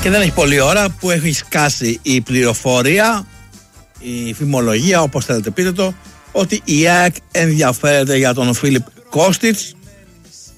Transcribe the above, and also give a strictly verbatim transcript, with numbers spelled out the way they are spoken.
Και δεν έχει πολλή ώρα που έχει σκάσει η πληροφορία, η φημολογία, όπως θέλετε πείτε το, ότι η ΑΕΚ ενδιαφέρεται για τον Φίλιπ Κώστιτς,